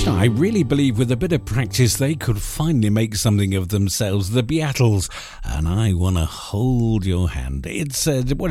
I really believe with a bit of practice they could finally make something of themselves, the Beatles, and I want to hold your hand. It's,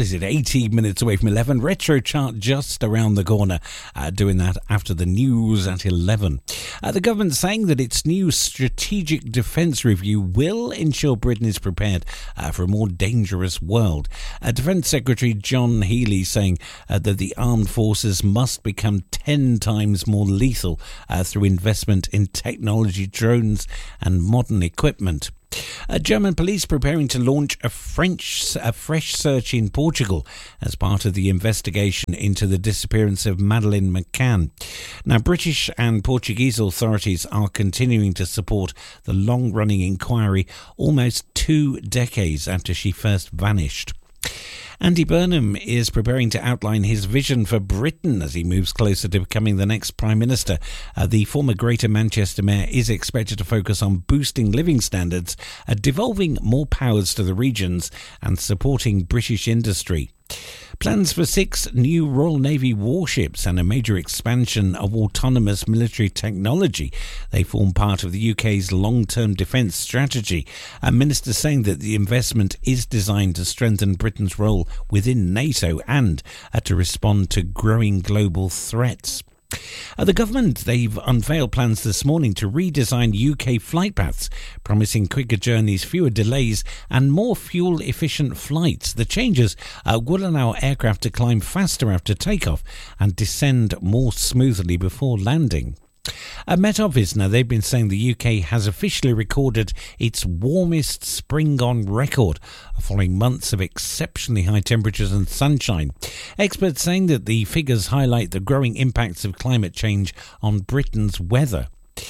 18 minutes away from 11, Retro Chart just around the corner, doing that after the news at 11. The government saying that its new strategic defence review will ensure Britain is prepared for a more dangerous world. Defence Secretary John Healey saying that the armed forces must become 10 times more lethal through investment in technology, drones and modern equipment. German police preparing to launch a fresh search in Portugal as part of the investigation into the disappearance of Madeleine McCann. Now, British and Portuguese authorities are continuing to support the long-running inquiry almost 2 decades after she first vanished. Andy Burnham is preparing to outline his vision for Britain as he moves closer to becoming the next Prime Minister. The former Greater Manchester Mayor is expected to focus on boosting living standards, devolving more powers to the regions and supporting British industry. Plans for 6 new Royal Navy warships and a major expansion of autonomous military technology. They form part of the UK's long-term defence strategy. A minister saying that the investment is designed to strengthen Britain's role within NATO and to respond to growing global threats. The government, they've unveiled plans this morning to redesign UK flight paths, promising quicker journeys, fewer delays and more fuel-efficient flights. The changes will allow aircraft to climb faster after takeoff and descend more smoothly before landing. Met Office, now they've been saying the UK has officially recorded its warmest spring on record following months of exceptionally high temperatures and sunshine. Experts saying that the figures highlight the growing impacts of climate change on Britain's weather.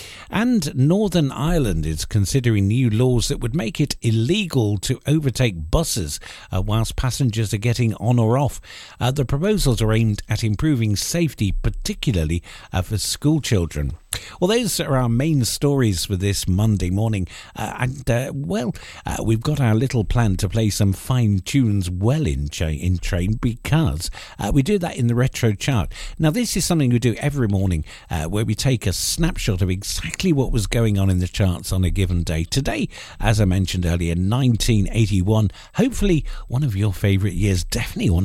And Northern Ireland is considering new laws that would make it illegal to overtake buses whilst passengers are getting on or off. The proposals are aimed at improving safety, particularly for school children. Well, those are our main stories for this Monday morning. We've got our little plan to play some fine tunes well in train because we do that in the Retro Chart. Now, this is something we do every morning where we take a snapshot of exactly what was going on in the charts on a given day. Today, as I mentioned earlier, 1981, hopefully one of your favourite years, definitely one